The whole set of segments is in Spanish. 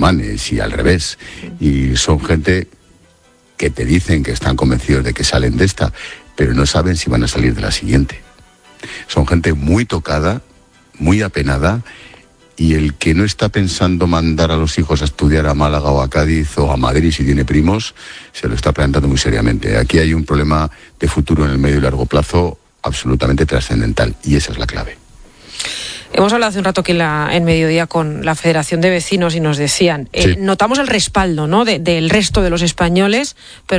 alemanes y al revés. Y son gente que te dicen que están convencidos de que salen de esta, pero no saben si van a salir de la siguiente. Son gente muy tocada, muy apenada, y el que no está pensando mandar a los hijos a estudiar a Málaga o a Cádiz o a Madrid si tiene primos, se lo está planteando muy seriamente. Aquí hay un problema de futuro en el medio y largo plazo absolutamente trascendental, y esa es la clave. Hemos hablado hace un rato aquí en Mediodía con la Federación de Vecinos y nos decían, sí, notamos el respaldo, ¿no?, del resto de los españoles, pero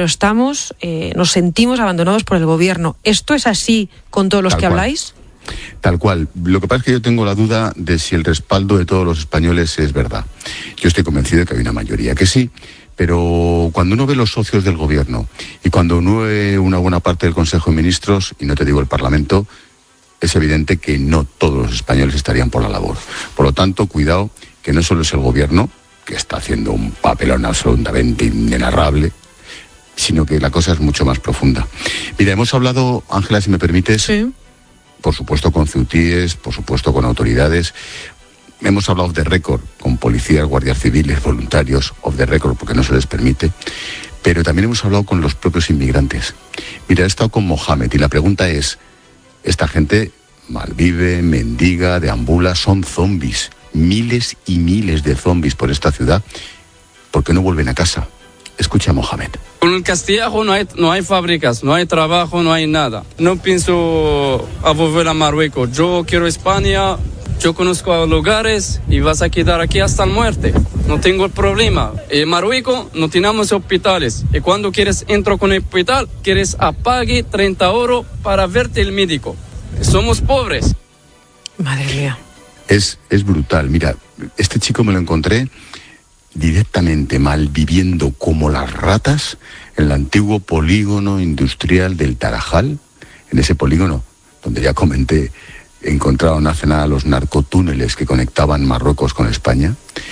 nos sentimos abandonados por el gobierno. ¿Esto es así con todos los que habláis? Tal cual. Lo que pasa es que yo tengo la duda de si el respaldo de todos los españoles es verdad. Yo estoy convencido de que hay una mayoría que sí, pero cuando uno ve los socios del gobierno y cuando uno ve una buena parte del Consejo de Ministros, y no te digo el Parlamento, es evidente que no todos los españoles estarían por la labor. Por lo tanto, cuidado, que no solo es el gobierno, que está haciendo un papelón absolutamente inenarrable, sino que la cosa es mucho más profunda. Mira, hemos hablado, Ángela, si me permites, sí, por supuesto con ceutíes, por supuesto con autoridades. Hemos hablado off the record con policías, guardias civiles, voluntarios, off the record porque no se les permite. Pero también hemos hablado con los propios inmigrantes. Mira, he estado con Mohamed y la pregunta es, esta gente malvive, mendiga, deambula, son zombies. Miles y miles de zombies por esta ciudad. ¿Por qué no vuelven a casa? Escucha a Mohamed. Con el Castillejo no hay fábricas, no hay trabajo, no hay nada. No pienso a volver a Marruecos. Yo quiero España, yo conozco lugares y vas a quedar aquí hasta la muerte. No tengo el problema. En Marruecos no tenemos hospitales. Y cuando quieres entrar con el hospital, quieres apague 30 euros para verte el médico. Somos pobres. Madre mía. Es brutal. Mira, este chico me lo encontré directamente malviviendo como las ratas en el antiguo polígono industrial del Tarajal, en ese polígono donde ya comenté, encontraron hace nada los narcotúneles que conectaban Marruecos con España,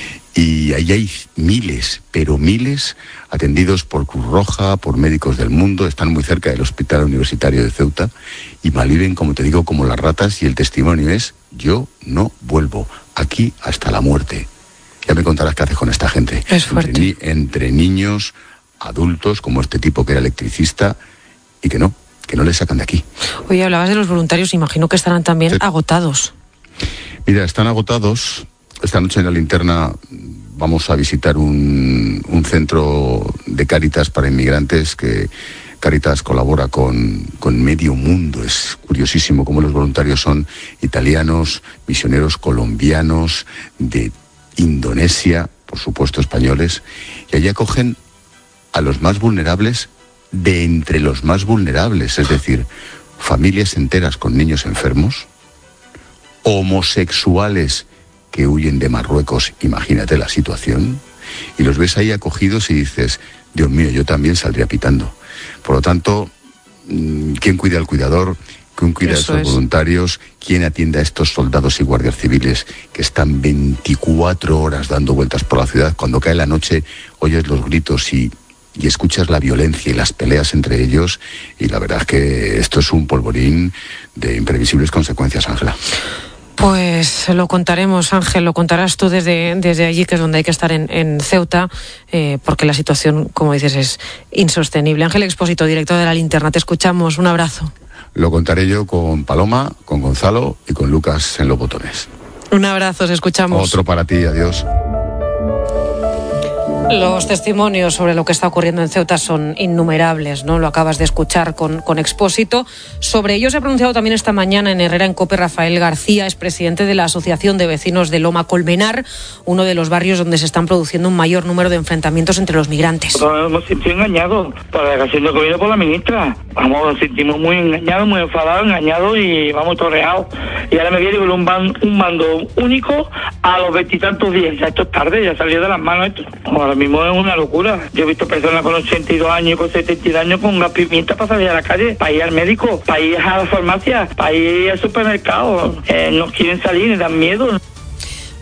y ahí hay miles, pero miles, atendidos por Cruz Roja, por Médicos del Mundo, están muy cerca del Hospital Universitario de Ceuta, y malviven, como te digo, como las ratas, y el testimonio es, yo no vuelvo, aquí hasta la muerte. Ya me contarás qué haces con esta gente. Es fuerte. Entre niños, adultos, como este tipo que era electricista, y que no le sacan de aquí. Oye, hablabas de los voluntarios, imagino que estarán también sí, agotados. Mira, están agotados. Esta noche en La Linterna vamos a visitar un centro de Cáritas para inmigrantes que Cáritas colabora con medio mundo. Es curiosísimo cómo los voluntarios son italianos, misioneros colombianos, de Indonesia, por supuesto españoles, y allí acogen a los más vulnerables de entre los más vulnerables, es decir, familias enteras con niños enfermos, homosexuales que huyen de Marruecos, imagínate la situación, y los ves ahí acogidos y dices, Dios mío, yo también saldría pitando. Por lo tanto, ¿quién cuida al cuidador? ¿Quién cuida a estos voluntarios? ¿Quién atiende a estos soldados y guardias civiles que están 24 horas dando vueltas por la ciudad? Cuando cae la noche, oyes los gritos y escuchas la violencia y las peleas entre ellos, y la verdad es que esto es un polvorín de imprevisibles consecuencias, Ángela. Pues lo contaremos, Ángel, lo contarás tú desde allí, que es donde hay que estar en Ceuta, porque la situación, como dices, es insostenible. Ángel Expósito, director de La Linterna, te escuchamos, un abrazo. Lo contaré yo con Paloma, con Gonzalo y con Lucas en los botones. Un abrazo, os escuchamos. Otro para ti, adiós. Los testimonios sobre lo que está ocurriendo en Ceuta son innumerables, ¿no? Lo acabas de escuchar con Expósito. Sobre ello se ha pronunciado también esta mañana en Herrera en COPE Rafael García, es presidente de la Asociación de Vecinos de Loma Colmenar, uno de los barrios donde se están produciendo un mayor número de enfrentamientos entre los migrantes. Nos hemos sentido engañados por la delegación de gobierno, por la ministra. Vamos, nos sentimos muy engañados, muy enfadados, engañados y vamos torreados. Y ahora me viene con un mando único a los 20 y tantos días. Ya esto es tarde, ya salió de las manos esto. Ahora mismo es una locura. Yo he visto personas con 82 años, con 72 años, con gas pimienta para salir a la calle, para ir al médico, para ir a la farmacia, para ir al supermercado. No quieren salir, les dan miedo.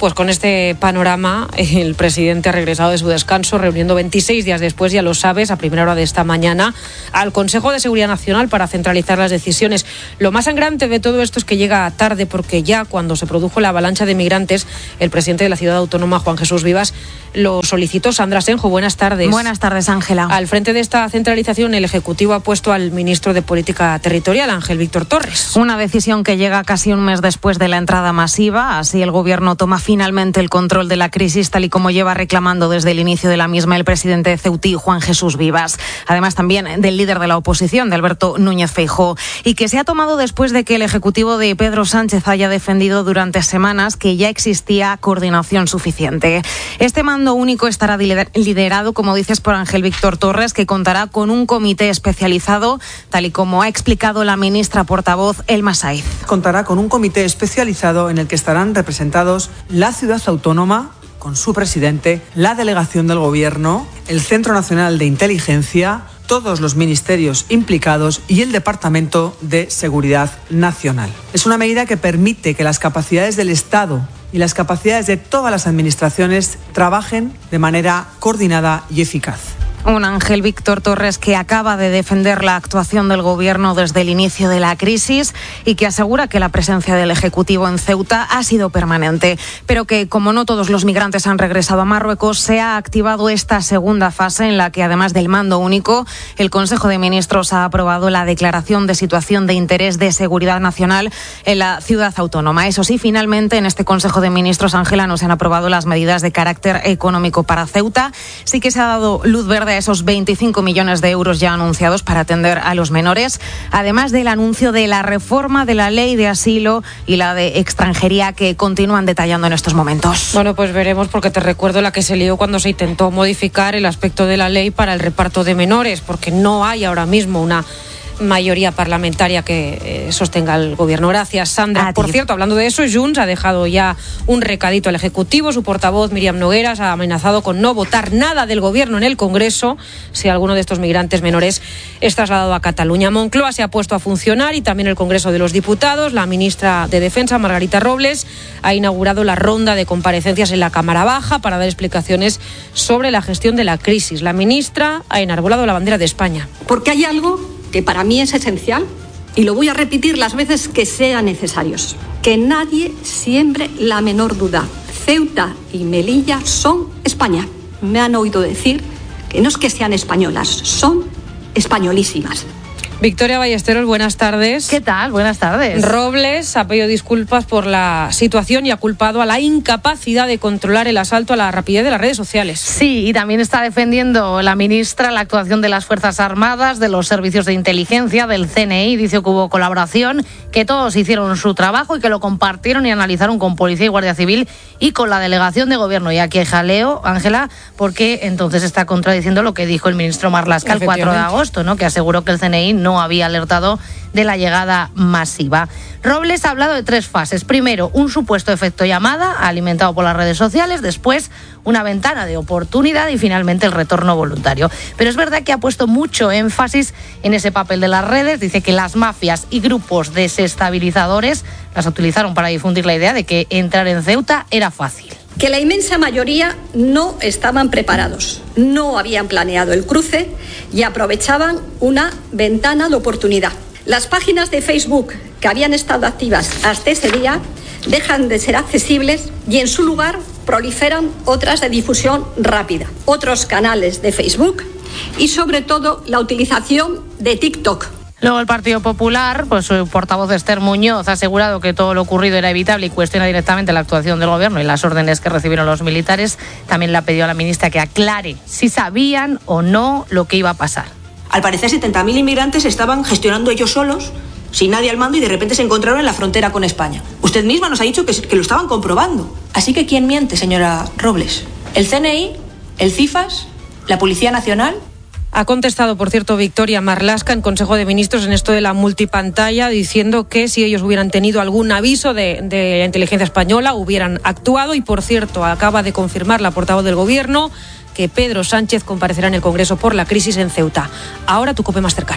Pues con este panorama, el presidente ha regresado de su descanso, reuniendo 26 días después, ya lo sabes, a primera hora de esta mañana, al Consejo de Seguridad Nacional para centralizar las decisiones. Lo más sangrante de todo esto es que llega tarde, porque ya cuando se produjo la avalancha de migrantes, el presidente de la ciudad autónoma, Juan Jesús Vivas, lo solicitó. Sandra Senjo, buenas tardes. Buenas tardes, Ángela. Al frente de esta centralización, el Ejecutivo ha puesto al ministro de Política Territorial, Ángel Víctor Torres. Una decisión que llega casi un mes después de la entrada masiva. Así el Gobierno toma finalmente el control de la crisis, tal y como lleva reclamando desde el inicio de la misma el presidente de Ceutí, Juan Jesús Vivas. Además también del líder de la oposición, de Alberto Núñez Feijóo, y que se ha tomado después de que el Ejecutivo de Pedro Sánchez haya defendido durante semanas que ya existía coordinación suficiente. Este mando único estará liderado, como dices, por Ángel Víctor Torres, que contará con un comité especializado, tal y como ha explicado la ministra portavoz Elma Saiz. Contará con un comité especializado en el que estarán representados la ciudad autónoma, con su presidente, la delegación del Gobierno, el Centro Nacional de Inteligencia, todos los ministerios implicados y el Departamento de Seguridad Nacional. Es una medida que permite que las capacidades del Estado y las capacidades de todas las administraciones trabajen de manera coordinada y eficaz. Un Ángel Víctor Torres que acaba de defender la actuación del Gobierno desde el inicio de la crisis y que asegura que la presencia del Ejecutivo en Ceuta ha sido permanente, pero que, como no todos los migrantes han regresado a Marruecos, se ha activado esta segunda fase en la que, además del mando único, el Consejo de Ministros ha aprobado la declaración de situación de interés de seguridad nacional en la ciudad autónoma. Eso sí, finalmente en este Consejo de Ministros, Ángela, no se han aprobado las medidas de carácter económico para Ceuta. Sí que se ha dado luz verde a esos 25 millones de euros ya anunciados para atender a los menores, además del anuncio de la reforma de la ley de asilo y la de extranjería que continúan detallando en estos momentos. Bueno, pues veremos, porque te recuerdo la que se lió cuando se intentó modificar el aspecto de la ley para el reparto de menores, porque no hay ahora mismo una mayoría parlamentaria que sostenga el Gobierno. Gracias, Sandra. Por cierto, hablando de eso, Junts ha dejado ya un recadito al Ejecutivo. Su portavoz, Míriam Nogueras, ha amenazado con no votar nada del Gobierno en el Congreso si alguno de estos migrantes menores es trasladado a Cataluña. Moncloa se ha puesto a funcionar y también el Congreso de los Diputados. La ministra de Defensa, Margarita Robles, ha inaugurado la ronda de comparecencias en la Cámara Baja para dar explicaciones sobre la gestión de la crisis. La ministra ha enarbolado la bandera de España. Porque hay algo que para mí es esencial, y lo voy a repetir las veces que sean necesarios: que nadie siembre la menor duda. Ceuta y Melilla son España. Me han oído decir que no es que sean españolas, son españolísimas. Victoria Ballesteros, buenas tardes. ¿Qué tal? Buenas tardes. Robles ha pedido disculpas por la situación y ha culpado a la incapacidad de controlar el asalto a la rapidez de las redes sociales. Sí, y también está defendiendo la ministra la actuación de las Fuerzas Armadas, de los servicios de inteligencia, del CNI. Dice que hubo colaboración, que todos hicieron su trabajo y que lo compartieron y analizaron con Policía y Guardia Civil y con la delegación de Gobierno. Y aquí hay jaleo, Ángela, porque entonces está contradiciendo lo que dijo el ministro Marlaska el 4 de agosto, ¿no? Que aseguró que el CNI no había alertado de la llegada masiva. Robles ha hablado de 3 fases. Primero, un supuesto efecto llamada alimentado por las redes sociales. Después, una ventana de oportunidad y finalmente el retorno voluntario. Pero es verdad que ha puesto mucho énfasis en ese papel de las redes. Dice que las mafias y grupos desestabilizadores las utilizaron para difundir la idea de que entrar en Ceuta era fácil. Que la inmensa mayoría no estaban preparados, no habían planeado el cruce y aprovechaban una ventana de oportunidad. Las páginas de Facebook que habían estado activas hasta ese día dejan de ser accesibles y en su lugar proliferan otras de difusión rápida, otros canales de Facebook y sobre todo la utilización de TikTok. Luego el Partido Popular, pues su portavoz Esther Muñoz ha asegurado que todo lo ocurrido era evitable y cuestiona directamente la actuación del Gobierno y las órdenes que recibieron los militares. También le ha pedido a la ministra que aclare si sabían o no lo que iba a pasar. Al parecer 70.000 inmigrantes estaban gestionando ellos solos, sin nadie al mando, y de repente se encontraron en la frontera con España. Usted misma nos ha dicho que lo estaban comprobando. Así que ¿quién miente, señora Robles? ¿El CNI? ¿El CIFAS? ¿La Policía Nacional? Ha contestado, por cierto, Victoria Marlaska en Consejo de Ministros en esto de la multipantalla, diciendo que si ellos hubieran tenido algún aviso de la inteligencia española, hubieran actuado. Y, por cierto, acaba de confirmar la portavoz del Gobierno que Pedro Sánchez comparecerá en el Congreso por la crisis en Ceuta. Ahora tu COPE más cercana.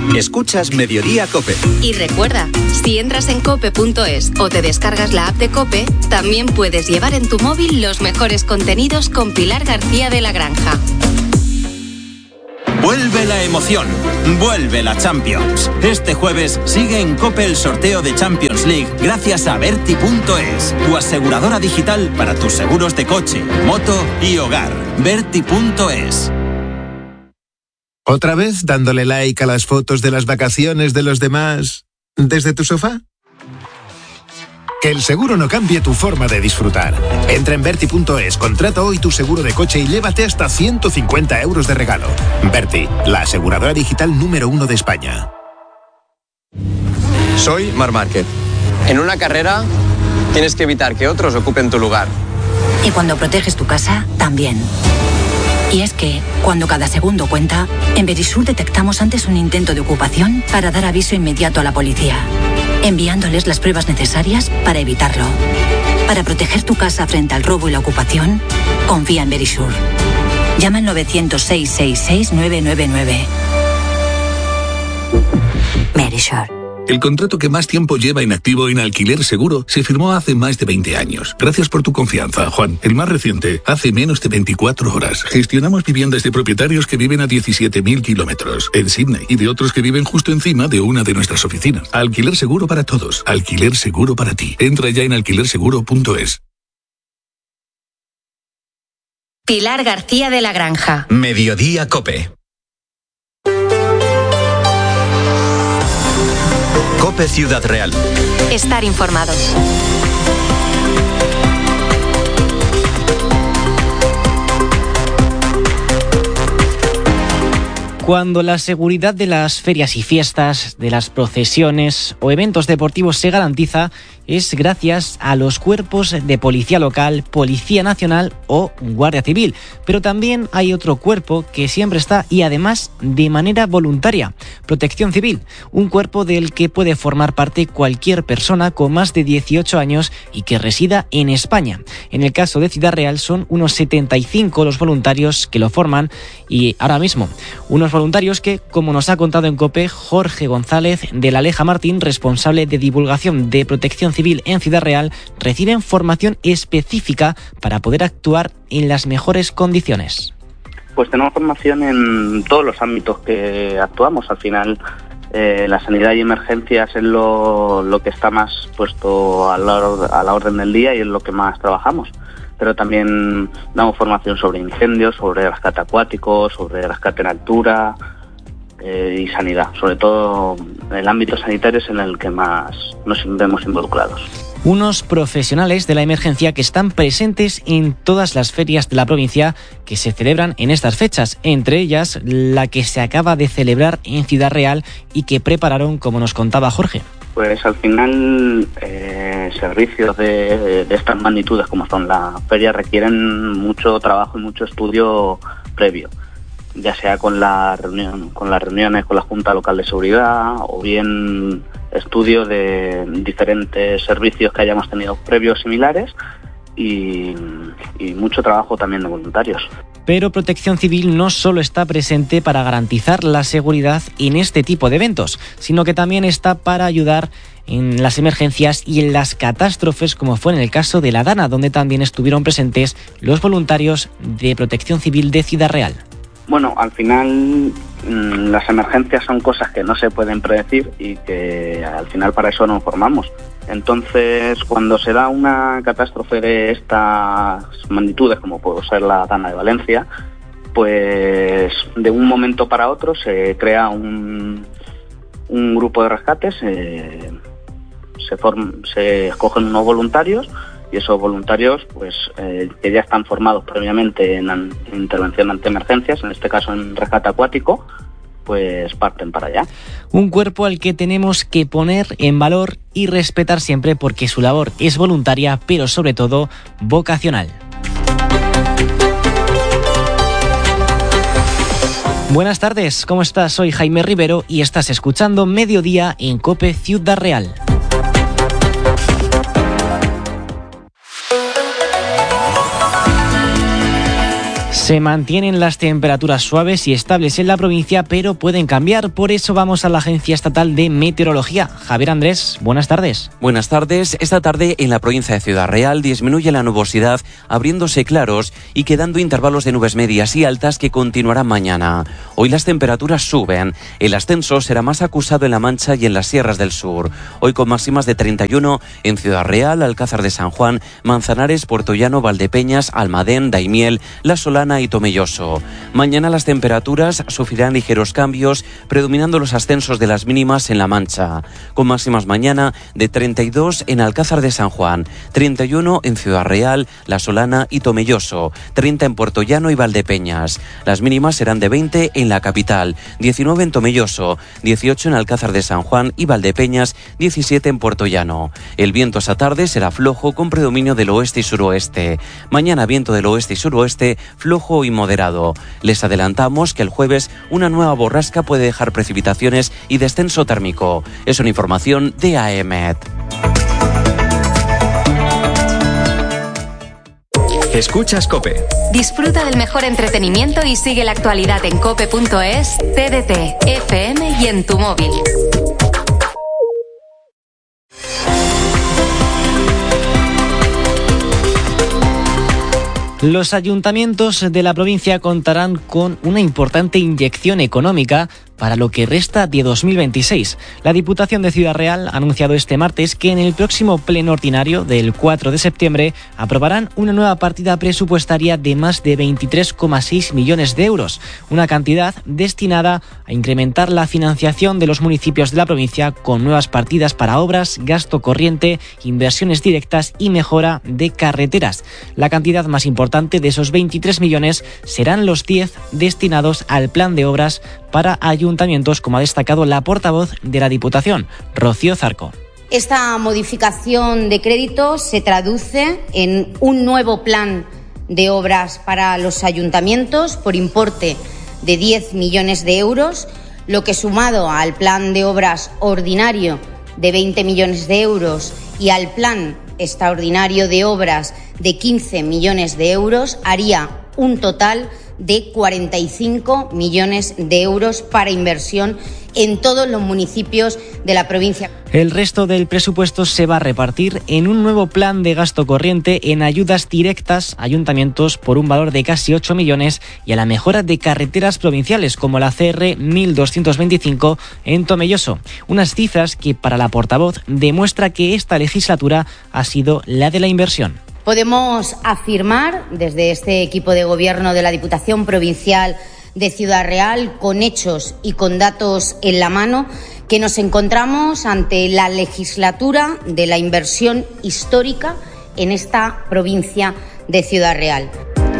Escuchas Mediodía COPE. Y recuerda, si entras en cope.es o te descargas la app de COPE, también puedes llevar en tu móvil los mejores contenidos con Pilar García de la Granja. Vuelve la emoción, vuelve la Champions. Este jueves sigue en COPE el sorteo de Champions League gracias a Verti.es, tu aseguradora digital para tus seguros de coche, moto y hogar. Verti.es. ¿Otra vez dándole like a las fotos de las vacaciones de los demás desde tu sofá? Que el seguro no cambie tu forma de disfrutar. Entra en Verti.es, contrata hoy tu seguro de coche y llévate hasta 150 euros de regalo. Verti, la aseguradora digital número 1 de España. Soy Marc Márquez. En una carrera tienes que evitar que otros ocupen tu lugar. Y cuando proteges tu casa, también. Y es que, cuando cada segundo cuenta, en Verisur detectamos antes un intento de ocupación para dar aviso inmediato a la policía, enviándoles las pruebas necesarias para evitarlo. Para proteger tu casa frente al robo y la ocupación, confía en Verisur. Llama al 900-666-999. Verisur. El contrato que más tiempo lleva inactivo en Alquiler Seguro se firmó hace más de 20 años. Gracias por tu confianza, Juan. El más reciente, hace menos de 24 horas. Gestionamos viviendas de propietarios que viven a 17.000 kilómetros en Sydney y de otros que viven justo encima de una de nuestras oficinas. Alquiler Seguro para todos. Alquiler Seguro para ti. Entra ya en alquilerseguro.es. Pilar García de la Granja. Mediodía COPE. COPE Ciudad Real. Estar informados. Cuando la seguridad de las ferias y fiestas, de las procesiones o eventos deportivos se garantiza, es gracias a los cuerpos de Policía Local, Policía Nacional o Guardia Civil. Pero también hay otro cuerpo que siempre está y además de manera voluntaria, Protección Civil, un cuerpo del que puede formar parte cualquier persona con más de 18 años y que resida en España. En el caso de Ciudad Real son unos 75 los voluntarios que lo forman y ahora mismo unos voluntarios que, como nos ha contado en COPE Jorge González de la Aleja Martín, responsable de divulgación de Protección Civil en Ciudad Real, reciben formación específica para poder actuar en las mejores condiciones. Pues tenemos formación en todos los ámbitos que actuamos. Al final, la sanidad y emergencias es lo que está más puesto a la orden del día y es lo que más trabajamos. Pero también damos formación sobre incendios, sobre rescate acuático, sobre rescate en altura y sanidad. Sobre todo el ámbito sanitario es en el que más nos vemos involucrados. Unos profesionales de la emergencia que están presentes en todas las ferias de la provincia que se celebran en estas fechas, entre ellas la que se acaba de celebrar en Ciudad Real y que prepararon, como nos contaba Jorge. Pues al final servicios de estas magnitudes como son las ferias requieren mucho trabajo y mucho estudio previo, ya sea con las reuniones con la Junta Local de Seguridad o bien estudio de diferentes servicios que hayamos tenido previos similares y mucho trabajo también de voluntarios. Pero Protección Civil no solo está presente para garantizar la seguridad en este tipo de eventos, sino que también está para ayudar en las emergencias y en las catástrofes, como fue en el caso de la Dana, donde también estuvieron presentes los voluntarios de Protección Civil de Ciudad Real. Bueno, al final las emergencias son cosas que no se pueden predecir y que al final para eso nos formamos. Entonces, cuando se da una catástrofe de estas magnitudes, como puede ser la Dana de Valencia, pues de un momento para otro se crea un grupo de rescate, se escogen unos voluntarios y esos voluntarios pues que ya están formados previamente en intervención ante emergencias, en este caso en rescate acuático, pues parten para allá. Un cuerpo al que tenemos que poner en valor y respetar siempre porque su labor es voluntaria, pero sobre todo vocacional. Buenas tardes, ¿cómo estás? Soy Jaime Rivero y estás escuchando Mediodía en COPE Ciudad Real. Se mantienen las temperaturas suaves y estables en la provincia, pero pueden cambiar. Por eso vamos a la Agencia Estatal de Meteorología. Javier Andrés, buenas tardes. Buenas tardes. Esta tarde en la provincia de Ciudad Real disminuye la nubosidad, abriéndose claros y quedando intervalos de nubes medias y altas que continuarán mañana. Hoy las temperaturas suben. El ascenso será más acusado en La Mancha y en las sierras del sur. Hoy con máximas de 31 en Ciudad Real, Alcázar de San Juan, Manzanares, Puerto Llano, Valdepeñas, Almadén, Daimiel, La Solana y Tomelloso. Mañana las temperaturas sufrirán ligeros cambios, predominando los ascensos de las mínimas en La Mancha, con máximas mañana de 32 en Alcázar de San Juan, 31 en Ciudad Real, La Solana y Tomelloso, 30 en Puerto Llano y Valdepeñas. Las mínimas serán de 20 en la capital, 19 en Tomelloso, 18 en Alcázar de San Juan y Valdepeñas, 17 en Puerto Llano. El viento esta tarde será flojo con predominio del oeste y suroeste. Mañana viento del oeste y suroeste flojo y moderado. Les adelantamos que el jueves una nueva borrasca puede dejar precipitaciones y descenso térmico. Es una información de AEMET. Escuchas COPE. Disfruta del mejor entretenimiento y sigue la actualidad en cope.es, TDT, FM y en tu móvil. Los ayuntamientos de la provincia contarán con una importante inyección económica para lo que resta de 2026. La Diputación de Ciudad Real ha anunciado este martes que en el próximo pleno ordinario del 4 de septiembre aprobarán una nueva partida presupuestaria de más de 23,6 millones de euros, una cantidad destinada a incrementar la financiación de los municipios de la provincia con nuevas partidas para obras, gasto corriente, inversiones directas y mejora de carreteras. La cantidad más importante de esos 23 millones serán los 10 destinados al plan de obras para ayuntamientos, como ha destacado la portavoz de la Diputación, Rocío Zarco. Esta modificación de crédito se traduce en un nuevo plan de obras para los ayuntamientos por importe de 10 millones de euros, lo que sumado al plan de obras ordinario de 20 millones de euros y al plan extraordinario de obras de 15 millones de euros haría un total de 45 millones de euros para inversión en todos los municipios de la provincia. El resto del presupuesto se va a repartir en un nuevo plan de gasto corriente en ayudas directas a ayuntamientos por un valor de casi 8 millones y a la mejora de carreteras provinciales como la CR 1225 en Tomelloso. Unas cifras que para la portavoz demuestra que esta legislatura ha sido la de la inversión. Podemos afirmar desde este equipo de gobierno de la Diputación Provincial de Ciudad Real, con hechos y con datos en la mano, que nos encontramos ante la legislatura de la inversión histórica en esta provincia de Ciudad Real.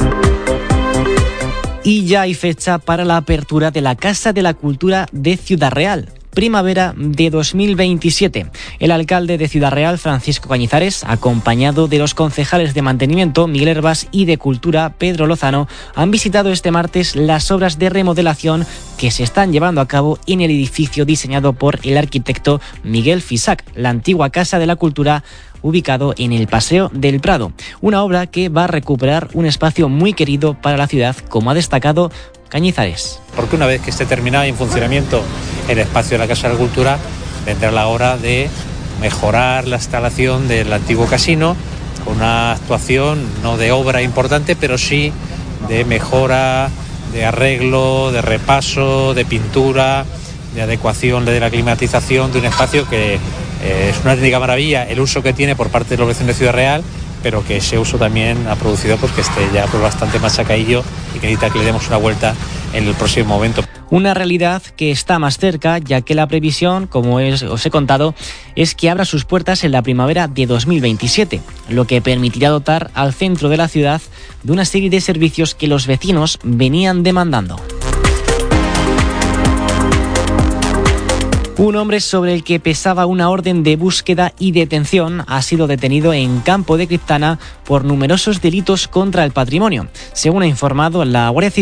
Y ya hay fecha para la apertura de la Casa de la Cultura de Ciudad Real. Primavera de 2027. El alcalde de Ciudad Real, Francisco Cañizares, acompañado de los concejales de Mantenimiento, Miguel Hervás, y de Cultura, Pedro Lozano, han visitado este martes las obras de remodelación que se están llevando a cabo en el edificio diseñado por el arquitecto Miguel Fisac, la antigua Casa de la Cultura, ubicado en el Paseo del Prado. Una obra que va a recuperar un espacio muy querido para la ciudad, como ha destacado Cañizares. Porque una vez que esté terminado y en funcionamiento el espacio de la Casa de la Cultura, vendrá la hora de mejorar la instalación del antiguo casino, con una actuación no de obra importante, pero sí de mejora, de arreglo, de repaso, de pintura, de adecuación de la climatización de un espacio que es una auténtica maravilla el uso que tiene por parte de la población de Ciudad Real, pero que ese uso también ha producido que esté ya bastante machacaillo y que necesita que le demos una vuelta en el próximo momento. Una realidad que está más cerca, ya que la previsión, como os he contado, es que abra sus puertas en la primavera de 2027, lo que permitirá dotar al centro de la ciudad de una serie de servicios que los vecinos venían demandando. Un hombre sobre el que pesaba una orden de búsqueda y detención ha sido detenido en Campo de Criptana por numerosos delitos contra el patrimonio. Según ha informado la Guardia Civil,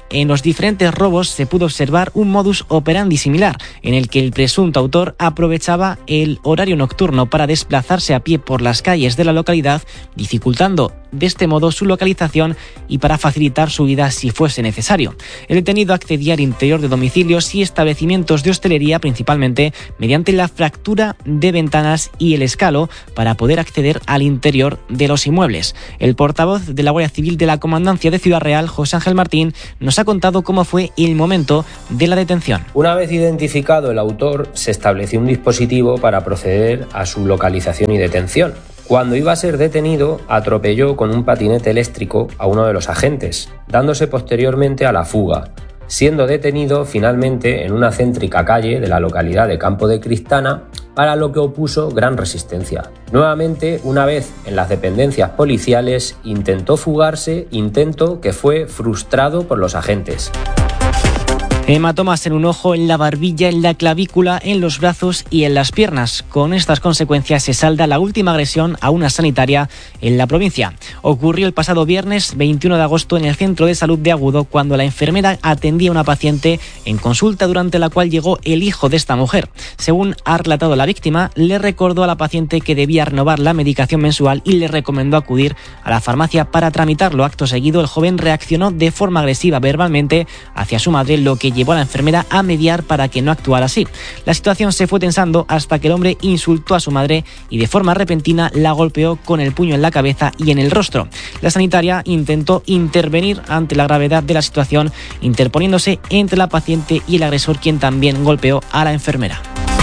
en los diferentes robos se pudo observar un modus operandi similar, en el que el presunto autor aprovechaba el horario nocturno para desplazarse a pie por las calles de la localidad, dificultando de este modo su localización y para facilitar su huida si fuese necesario. El detenido accedía al interior de domicilios y establecimientos de hostelería, principalmente mediante la fractura de ventanas y el escalo, para poder acceder al interior de los inmuebles. El portavoz de la Guardia Civil de la Comandancia de Ciudad Real, José Ángel Martín, nos ha contado cómo fue el momento de la detención. Una vez identificado el autor, se estableció un dispositivo para proceder a su localización y detención. Cuando iba a ser detenido, atropelló con un patinete eléctrico a uno de los agentes, dándose posteriormente a la fuga, siendo detenido finalmente en una céntrica calle de la localidad de Campo de Cristana, para lo que opuso gran resistencia. Nuevamente, una vez en las dependencias policiales, intentó fugarse, intento que fue frustrado por los agentes. Hematomas en un ojo, en la barbilla, en la clavícula, en los brazos y en las piernas. Con estas consecuencias se salda la última agresión a una sanitaria en la provincia. Ocurrió el pasado viernes 21 de agosto en el Centro de Salud de Agudo, cuando la enfermera atendía a una paciente en consulta, durante la cual llegó el hijo de esta mujer. Según ha relatado la víctima, le recordó a la paciente que debía renovar la medicación mensual y le recomendó acudir a la farmacia para tramitarlo. Acto seguido, el joven reaccionó de forma agresiva verbalmente hacia su madre, lo que llevó a la enfermera a mediar para que no actuara así. La situación se fue tensando hasta que el hombre insultó a su madre y de forma repentina la golpeó con el puño en la cabeza y en el rostro. La sanitaria intentó intervenir ante la gravedad de la situación, interponiéndose entre la paciente y el agresor, quien también golpeó a la enfermera.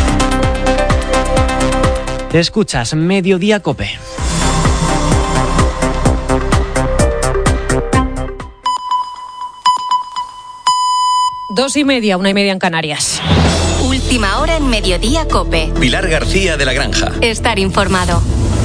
Te escuchas Mediodía COPE. Dos y media, 1:30 en Canarias. Última hora en Mediodía COPE. Pilar García de la Granja. Estar informado.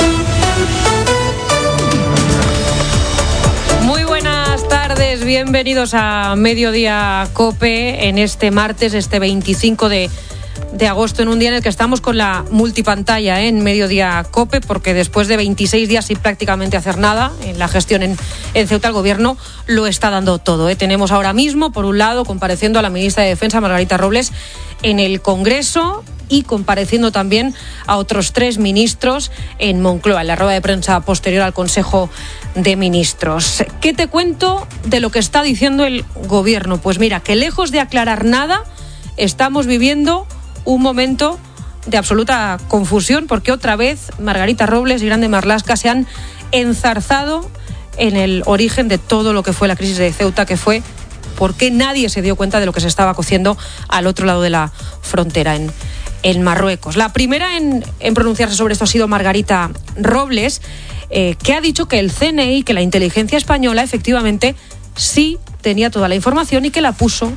Muy buenas tardes, bienvenidos a Mediodía COPE en este martes, este 25 de agosto, en un día en el que estamos con la multipantalla en Mediodía COPE, porque después de 26 días sin prácticamente hacer nada en la gestión en Ceuta, el Gobierno lo está dando todo. Tenemos ahora mismo, por un lado, compareciendo a la ministra de Defensa, Margarita Robles, en el Congreso, y compareciendo también a otros 3 ministros en Moncloa, en la rueda de prensa posterior al Consejo de Ministros. ¿Qué te cuento de lo que está diciendo el Gobierno? Pues mira, que lejos de aclarar nada, estamos viviendo un momento de absoluta confusión, porque otra vez Margarita Robles y Grande Marlaska se han enzarzado en el origen de todo lo que fue la crisis de Ceuta, que fue porque nadie se dio cuenta de lo que se estaba cociendo al otro lado de la frontera, en Marruecos. La primera en pronunciarse sobre esto ha sido Margarita Robles, que ha dicho que el CNI, que la inteligencia española, efectivamente sí tenía toda la información y que la puso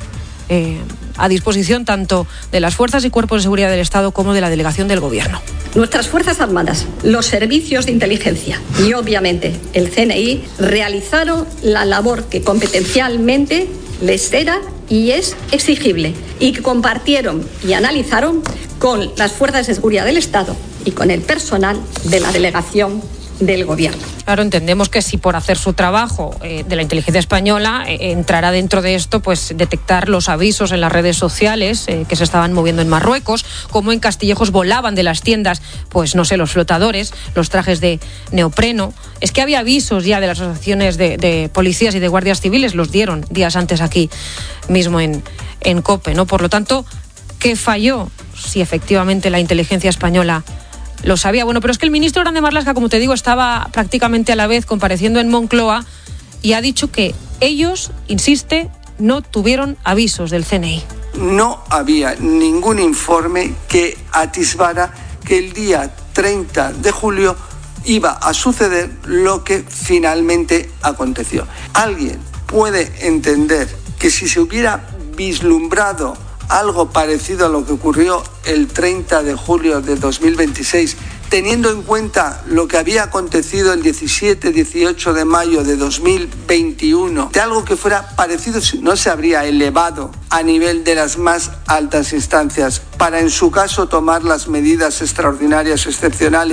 a disposición tanto de las fuerzas y cuerpos de seguridad del Estado como de la delegación del Gobierno. Nuestras Fuerzas Armadas, los servicios de inteligencia y obviamente el CNI realizaron la labor que competencialmente les era y es exigible, y que compartieron y analizaron con las fuerzas de seguridad del Estado y con el personal de la delegación del Gobierno. Claro, entendemos que si por hacer su trabajo de la inteligencia española entrará dentro de esto, pues detectar los avisos en las redes sociales que se estaban moviendo en Marruecos, como en Castillejos volaban de las tiendas, pues no sé, los flotadores, los trajes de neopreno. Es que había avisos ya de las asociaciones de policías y de guardias civiles, los dieron días antes aquí mismo en COPE, ¿no? Por lo tanto, ¿qué falló? Si efectivamente la inteligencia española lo sabía. Bueno, pero es que el ministro Grande Marlaska, como te digo, estaba prácticamente a la vez compareciendo en Moncloa y ha dicho que ellos, insiste, no tuvieron avisos del CNI. No había ningún informe que atisbara que el día 30 de julio iba a suceder lo que finalmente aconteció. ¿Alguien puede entender que si se hubiera vislumbrado algo parecido a lo que ocurrió el 30 de julio de 2026, teniendo en cuenta lo que había acontecido el 17-18 de mayo de 2021, de algo que fuera parecido, no se habría elevado a nivel de las más altas instancias para, en su caso, tomar las medidas extraordinarias, excepcionales,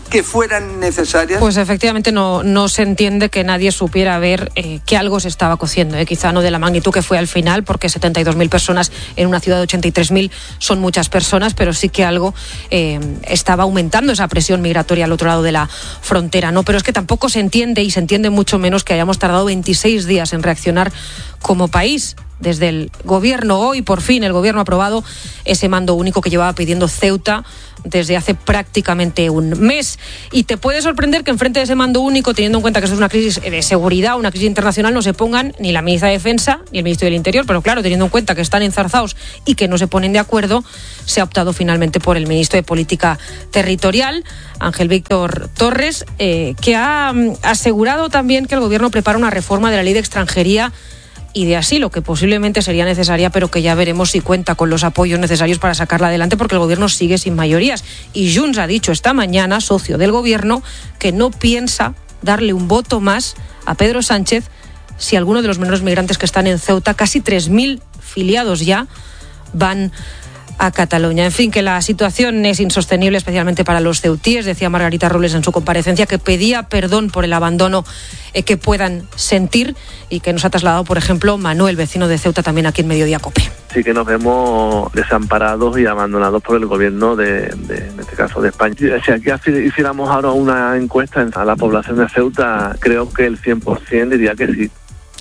que fueran necesarias. Pues efectivamente no se entiende que nadie supiera ver que algo se estaba cociendo, quizá no de la magnitud que fue al final, porque 72.000 personas en una ciudad de 83.000 son muchas personas, pero sí que algo estaba aumentando esa presión migratoria al otro lado de la frontera, ¿no? Pero es que tampoco se entiende, y se entiende mucho menos, que hayamos tardado 26 días en reaccionar como país. Desde el gobierno, hoy por fin el gobierno ha aprobado ese mando único que llevaba pidiendo Ceuta desde hace prácticamente un mes. Y te puede sorprender que enfrente de ese mando único, teniendo en cuenta que esto es una crisis de seguridad, una crisis internacional, no se pongan ni la ministra de Defensa ni el ministro del Interior. Pero claro, teniendo en cuenta que están enzarzados y que no se ponen de acuerdo, se ha optado finalmente por el ministro de Política Territorial, Ángel Víctor Torres, que ha asegurado también que el gobierno prepara una reforma de la ley de extranjería y de asilo, que posiblemente sería necesaria, pero que ya veremos si cuenta con los apoyos necesarios para sacarla adelante, porque el gobierno sigue sin mayorías. Y Junts ha dicho esta mañana, socio del gobierno, que no piensa darle un voto más a Pedro Sánchez si alguno de los menores migrantes que están en Ceuta, casi 3.000 filiados ya, van a Cataluña. En fin, que la situación es insostenible, especialmente para los ceutíes. Decía Margarita Robles en su comparecencia que pedía perdón por el abandono que puedan sentir, y que nos ha trasladado, por ejemplo, Manuel, vecino de Ceuta, también aquí en Mediodía COPE. Sí que nos vemos desamparados y abandonados por el gobierno en este caso de España. Si aquí hiciéramos ahora una encuesta a la población de Ceuta, creo que el 100% diría que sí.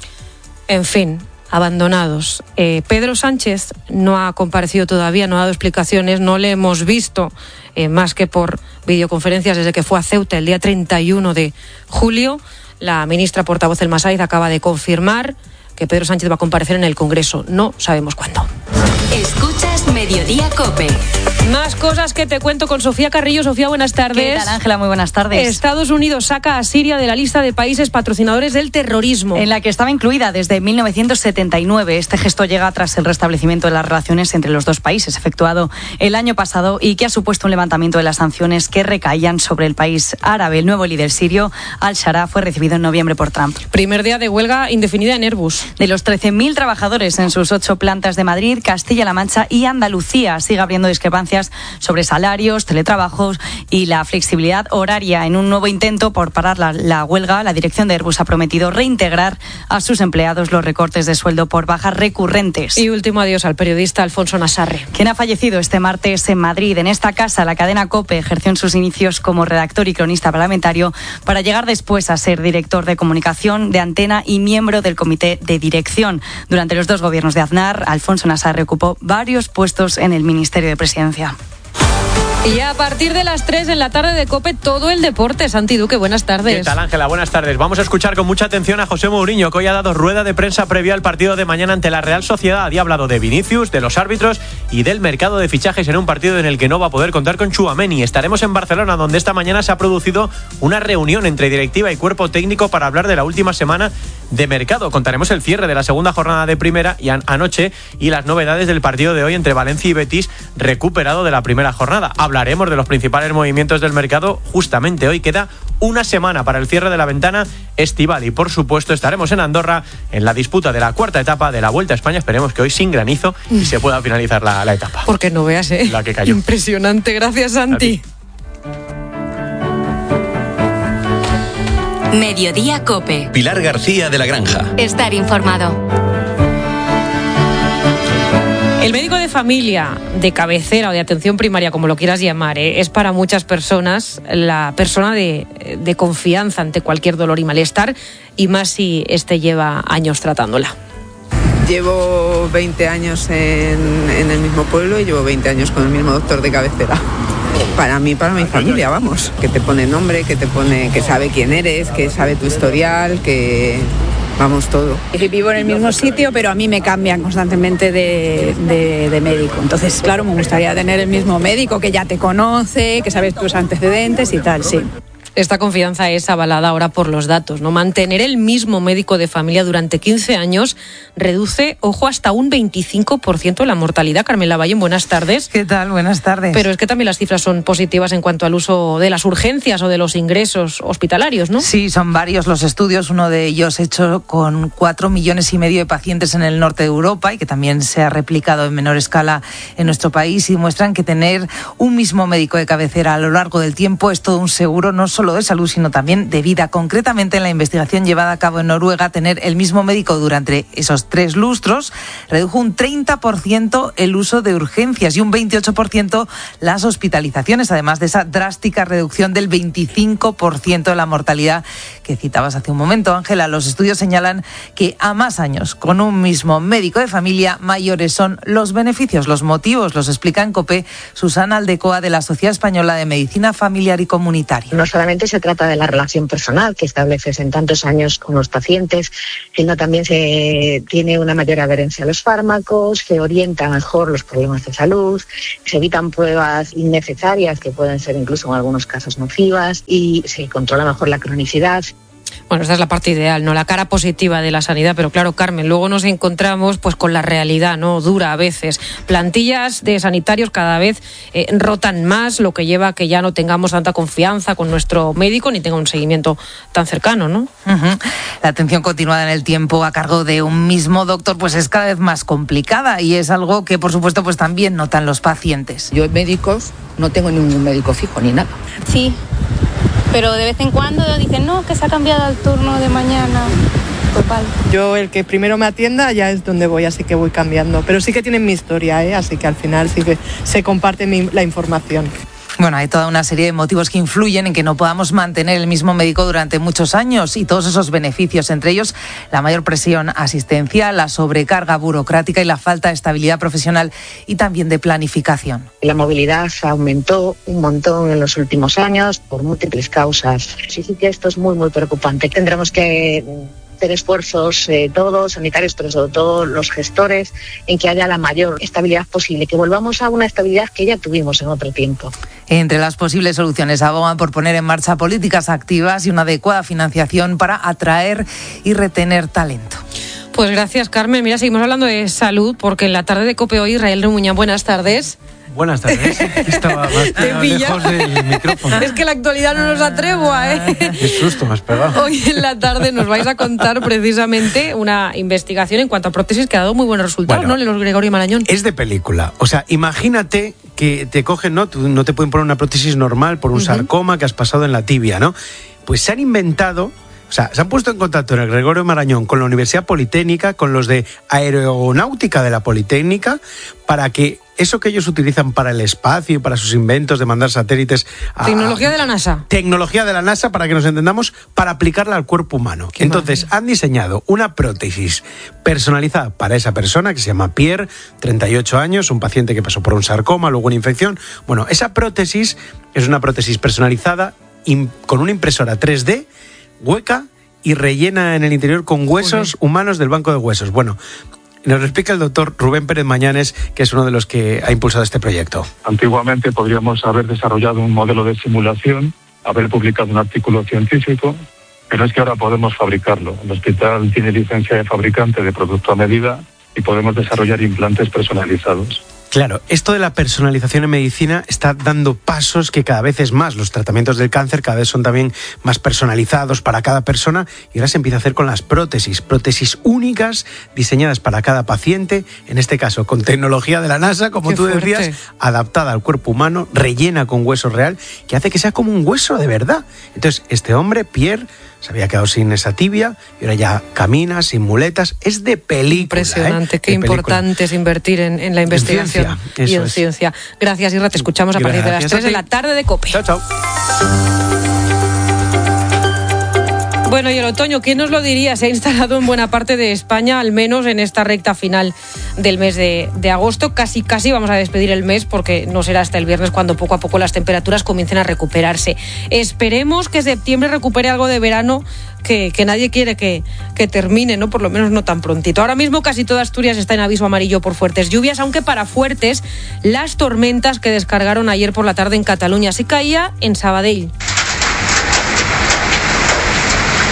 En fin, abandonados. Pedro Sánchez no ha comparecido todavía, no ha dado explicaciones, no le hemos visto más que por videoconferencias desde que fue a Ceuta el día 31 de julio. La ministra portavoz Elma Saíz acaba de confirmar que Pedro Sánchez va a comparecer en el Congreso. No sabemos cuándo. Escuchas Mediodía COPE. Más cosas que te cuento con Sofía Carrillo. Sofía, buenas tardes. ¿Qué tal, Ángela? Muy buenas tardes. Estados Unidos saca a Siria de la lista de países patrocinadores del terrorismo, en la que estaba incluida desde 1979. Este gesto llega tras el restablecimiento de las relaciones entre los dos países, efectuado el año pasado, y que ha supuesto un levantamiento de las sanciones que recaían sobre el país árabe. El nuevo líder sirio, Al-Shara, fue recibido en noviembre por Trump. Primer día de huelga indefinida en Airbus. De los 13.000 trabajadores en sus 8 plantas de Madrid, Castilla-La Mancha y Andalucía, sigue abriendo discrepancias sobre salarios, teletrabajos y la flexibilidad horaria. En un nuevo intento por parar la huelga, la dirección de Airbus ha prometido reintegrar a sus empleados los recortes de sueldo por bajas recurrentes. Y último adiós al periodista Alfonso Nassarre, quien ha fallecido este martes en Madrid. En esta casa, la cadena COPE ejerció en sus inicios como redactor y cronista parlamentario, para llegar después a ser director de comunicación de Antena y miembro del comité de dirección. Durante los 2 gobiernos de Aznar, Alfonso Nassarre ocupó varios puestos en el Ministerio de Presidencia. Y a partir de las 3 en la tarde de COPE, todo el deporte. Santi Duque, buenas tardes. ¿Qué tal, Ángela? Buenas tardes. Vamos a escuchar con mucha atención a José Mourinho, que hoy ha dado rueda de prensa previa al partido de mañana ante la Real Sociedad. Y ha hablado de Vinicius, de los árbitros y del mercado de fichajes en un partido en el que no va a poder contar con Tchouaméni. Estaremos en Barcelona, donde esta mañana se ha producido una reunión entre directiva y cuerpo técnico para hablar de la última semana de mercado. Contaremos el cierre de la segunda jornada de primera y anoche, y las novedades del partido de hoy entre Valencia y Betis, recuperado de la primera jornada. Hablaremos de los principales movimientos del mercado. Justamente hoy queda una semana para el cierre de la ventana estival, y por supuesto estaremos en Andorra en la disputa de la 4ª etapa de la Vuelta a España. Esperemos que hoy sin granizo y se pueda finalizar la etapa. Porque no veas, la que cayó. Impresionante. Gracias, Santi. Mediodía COPE. Pilar García de la Granja. Estar informado. El médico de familia, de cabecera o de atención primaria, como lo quieras llamar, es para muchas personas la persona de confianza ante cualquier dolor y malestar, y más si este lleva años tratándola. Llevo 20 años en el mismo pueblo y llevo 20 años con el mismo doctor de cabecera. Para mí, para mi familia, vamos, que te pone nombre, que sabe quién eres, que sabe tu historial, que vamos, todo. Vivo en el mismo sitio, pero a mí me cambian constantemente de médico. Entonces, claro, me gustaría tener el mismo médico que ya te conoce, que sabe tus antecedentes y tal, sí. Esta confianza es avalada ahora por los datos, ¿no? Mantener el mismo médico de familia durante 15 años reduce, ojo, hasta un 25% la mortalidad. Carmen Lavallén, buenas tardes. ¿Qué tal? Buenas tardes. Pero es que también las cifras son positivas en cuanto al uso de las urgencias o de los ingresos hospitalarios, ¿no? Sí, son varios los estudios, uno de ellos hecho con 4,5 millones de pacientes en el norte de Europa y que también se ha replicado en menor escala en nuestro país, y muestran que tener un mismo médico de cabecera a lo largo del tiempo es todo un seguro, no solo de salud, sino también de vida. Concretamente, en la investigación llevada a cabo en Noruega, tener el mismo médico durante esos 3 lustros redujo un 30% el uso de urgencias y un 28% las hospitalizaciones, además de esa drástica reducción del 25% de la mortalidad que citabas hace un momento, Ángela. Los estudios señalan que a más años con un mismo médico de familia, mayores son los beneficios. Los motivos los explica en COPE Susana Aldecoa, de la Sociedad Española de Medicina Familiar y Comunitaria. No solamente se trata de la relación personal que estableces en tantos años con los pacientes, sino también se tiene una mayor adherencia a los fármacos, se orientan mejor los problemas de salud, se evitan pruebas innecesarias que pueden ser incluso en algunos casos nocivas y se controla mejor la cronicidad. Bueno, esta es la parte ideal, ¿no? La cara positiva de la sanidad, pero claro, Carmen, luego nos encontramos pues con la realidad, ¿no? Dura a veces. Plantillas de sanitarios cada vez rotan más, lo que lleva a que ya no tengamos tanta confianza con nuestro médico ni tenga un seguimiento tan cercano, ¿no? Uh-huh. La atención continuada en el tiempo a cargo de un mismo doctor pues es cada vez más complicada, y es algo que, por supuesto, pues también notan los pacientes. Yo médicos no tengo ningún médico fijo ni nada. Sí. Pero de vez en cuando dicen, no, que se ha cambiado el turno de mañana. Total. Yo, el que primero me atienda, ya es donde voy, así que voy cambiando. Pero sí que tienen mi historia, así que al final sí que se comparte la información. Bueno, hay toda una serie de motivos que influyen en que no podamos mantener el mismo médico durante muchos años, y todos esos beneficios, entre ellos la mayor presión asistencial, la sobrecarga burocrática y la falta de estabilidad profesional y también de planificación. La movilidad aumentó un montón en los últimos años por múltiples causas. Sí que esto es muy, muy preocupante. Tendremos que hacer esfuerzos todos, sanitarios, pero sobre todo los gestores, en que haya la mayor estabilidad posible, que volvamos a una estabilidad que ya tuvimos en otro tiempo. Entre las posibles soluciones abogan por poner en marcha políticas activas y una adecuada financiación para atraer y retener talento. Pues gracias, Carmen. Mira, seguimos hablando de salud, porque en la tarde de COPE hoy, Israel Remuñán, buenas tardes. Buenas tardes. Estaba más lejos del micrófono. Es que la actualidad no nos atrevua, ¿eh? Qué susto me has pegado. Hoy en la tarde nos vais a contar precisamente una investigación en cuanto a prótesis que ha dado muy buenos resultados, bueno, ¿no? Los Gregorio Marañón. Es de película. O sea, imagínate que te cogen, ¿no? No te pueden poner una prótesis normal por un sarcoma que has pasado en la tibia, ¿no? Pues se han inventado... O sea, se han puesto en contacto en el Gregorio Marañón con la Universidad Politécnica, con los de Aeronáutica de la Politécnica, para que eso que ellos utilizan para el espacio y para sus inventos de mandar satélites... Tecnología de la NASA. Tecnología de la NASA, para que nos entendamos, para aplicarla al cuerpo humano. Qué Entonces, maravilla. Han diseñado una prótesis personalizada para esa persona, que se llama Pierre, 38 años, un paciente que pasó por un sarcoma, luego una infección. Bueno, esa prótesis es una prótesis personalizada con una impresora 3D, hueca y rellena en el interior con huesos humanos del banco de huesos. Bueno, nos lo explica el doctor Rubén Pérez Mañanes, que es uno de los que ha impulsado este proyecto. Antiguamente podríamos haber desarrollado un modelo de simulación, haber publicado un artículo científico, pero es que ahora podemos fabricarlo. El hospital tiene licencia de fabricante de producto a medida y podemos desarrollar implantes personalizados. Claro, esto de la personalización en medicina está dando pasos que cada vez es más. Los tratamientos del cáncer cada vez son también más personalizados para cada persona, y ahora se empieza a hacer con las prótesis únicas diseñadas para cada paciente, en este caso con tecnología de la NASA, como tú decías, adaptada al cuerpo humano, rellena con hueso real, que hace que sea como un hueso de verdad. Entonces, este hombre, Pierre, se había quedado sin esa tibia y ahora ya camina sin muletas. Es de película. Impresionante, qué importante es invertir en la investigación y en ciencia. Gracias, Irra, te escuchamos a partir de las 3 de la tarde de COPE. Chao, chao. Bueno, y el otoño, ¿quién nos lo diría? Se ha instalado en buena parte de España, al menos en esta recta final del mes de agosto. Casi vamos a despedir el mes, porque no será hasta el viernes cuando poco a poco las temperaturas comiencen a recuperarse. Esperemos que septiembre recupere algo de verano que nadie quiere que termine, ¿no? Por lo menos no tan prontito. Ahora mismo casi toda Asturias está en aviso amarillo por fuertes lluvias, aunque para fuertes las tormentas que descargaron ayer por la tarde en Cataluña. Sí caía en Sabadell.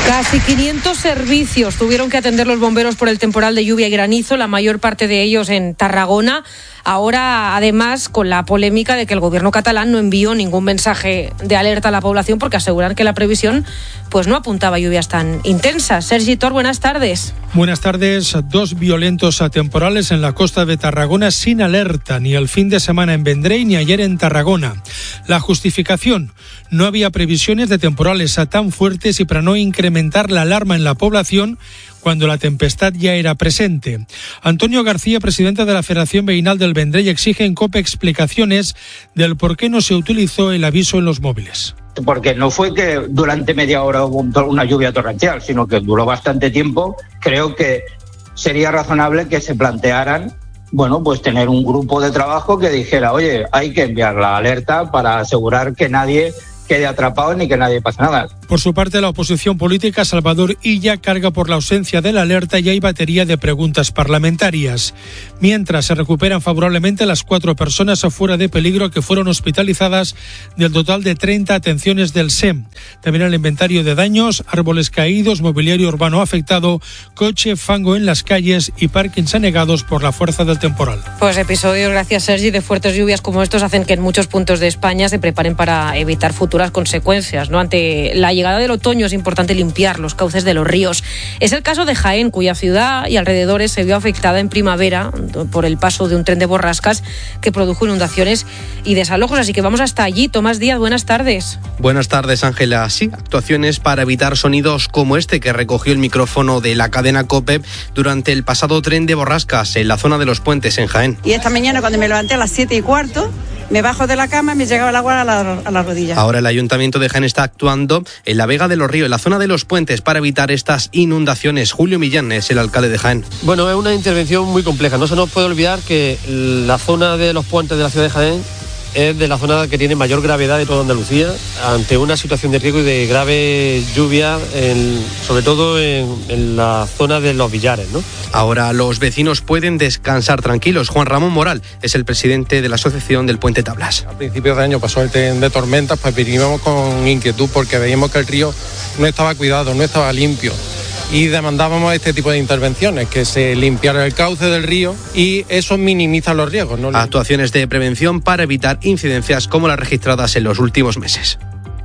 Casi 500 servicios tuvieron que atender los bomberos por el temporal de lluvia y granizo, la mayor parte de ellos en Tarragona. Ahora, además, con la polémica de que el gobierno catalán no envió ningún mensaje de alerta a la población porque aseguran que la previsión pues no apuntaba a lluvias tan intensas. Sergi Tor, buenas tardes. Buenas tardes. 2 violentos temporales en la costa de Tarragona sin alerta, ni el fin de semana en Vendrell ni ayer en Tarragona. La justificación: no había previsiones de temporales tan fuertes y para no incrementar la alarma en la población cuando la tempestad ya era presente. Antonio García, presidente de la Federación Veïnal del Vendrell, exige en COPE explicaciones del por qué no se utilizó el aviso en los móviles. Porque no fue que durante media hora hubo una lluvia torrencial, sino que duró bastante tiempo. Creo que sería razonable que se plantearan, pues tener un grupo de trabajo que dijera, oye, hay que enviar la alerta para asegurar que nadie quede atrapado ni que nadie pase nada. Por su parte, la oposición política Salvador Illa carga por la ausencia de la alerta y hay batería de preguntas parlamentarias. Mientras se recuperan favorablemente las 4 personas fuera de peligro que fueron hospitalizadas del total de 30 atenciones del SEM. También el inventario de daños, árboles caídos, mobiliario urbano afectado, coche, fango en las calles y parkings anegados por la fuerza del temporal. Pues episodios, gracias Sergi, de fuertes lluvias como estos hacen que en muchos puntos de España se preparen para evitar futuras consecuencias, ¿no? Ante la llegada del otoño es importante limpiar los cauces de los ríos. Es el caso de Jaén, cuya ciudad y alrededores se vio afectada en primavera por el paso de un tren de borrascas que produjo inundaciones y desalojos. Así que vamos hasta allí. Tomás Díaz, buenas tardes. Buenas tardes, Ángela. Sí, actuaciones para evitar sonidos como este que recogió el micrófono de la cadena COPE durante el pasado tren de borrascas en la zona de los Puentes, en Jaén. Y esta mañana, cuando me levanté a las 7:15, me bajo de la cama y me llegaba el agua a la rodilla. Ahora el Ayuntamiento de Jaén está actuando en la Vega de los Ríos, en la zona de los Puentes, para evitar estas inundaciones. Julio Millán es el alcalde de Jaén. Bueno, es una intervención muy compleja. No se nos puede olvidar que la zona de los puentes de la ciudad de Jaén es de la zona que tiene mayor gravedad de toda Andalucía, ante una situación de riesgo y de grave lluvia, sobre todo en la zona de los Villares, ¿no? Ahora los vecinos pueden descansar tranquilos. Juan Ramón Moral es el presidente de la Asociación del Puente Tablas. A principios de año pasó el tren de tormentas, pues vinimos con inquietud porque veíamos que el río no estaba cuidado, no estaba limpio. Y demandábamos este tipo de intervenciones, que se limpiara el cauce del río y eso minimiza los riesgos, ¿no? Actuaciones de prevención para evitar incidencias como las registradas en los últimos meses.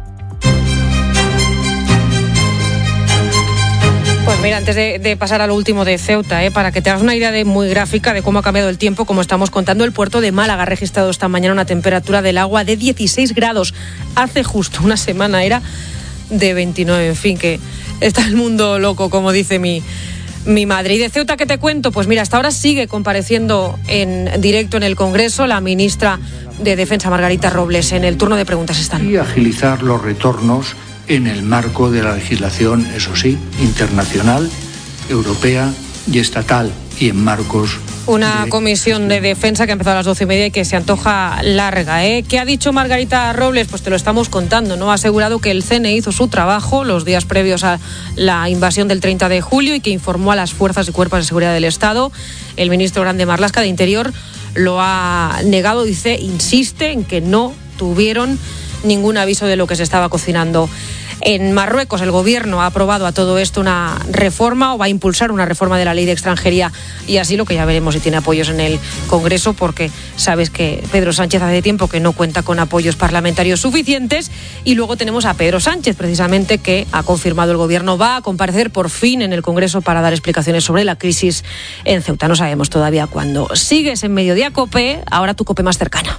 Pues mira, antes de pasar a lo último de Ceuta, para que te hagas una idea muy gráfica de cómo ha cambiado el tiempo, como estamos contando, el puerto de Málaga ha registrado esta mañana una temperatura del agua de 16 grados. Hace justo una semana era de 29, en fin, que está el mundo loco, como dice mi madre. ¿Y de Ceuta qué te cuento? Pues mira, hasta ahora sigue compareciendo en directo en el Congreso la ministra de Defensa, Margarita Robles. En el turno de preguntas están. Y agilizar los retornos en el marco de la legislación, eso sí, internacional, europea y estatal, y en marcos. Una comisión de defensa que ha empezado a las 12:30 y que se antoja larga, ¿Qué ha dicho Margarita Robles? Pues te lo estamos contando, ¿no? Ha asegurado que el CNE hizo su trabajo los días previos a la invasión del 30 de julio y que informó a las fuerzas y cuerpos de seguridad del Estado. El ministro Grande Marlaska de Interior lo ha negado, insiste en que no tuvieron ningún aviso de lo que se estaba cocinando en Marruecos. El gobierno ha aprobado a todo esto una reforma, o va a impulsar una reforma de la ley de extranjería y asilo, que ya veremos si tiene apoyos en el Congreso, porque sabes que Pedro Sánchez hace tiempo que no cuenta con apoyos parlamentarios suficientes. Y luego tenemos a Pedro Sánchez, precisamente, que ha confirmado el gobierno va a comparecer por fin en el Congreso para dar explicaciones sobre la crisis en Ceuta. No sabemos todavía cuándo. Sigues en Mediodía COPE, ahora tu COPE más cercana.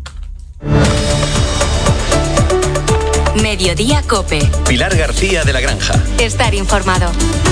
Mediodía COPE. Pilar García de la Granja. Estar informado.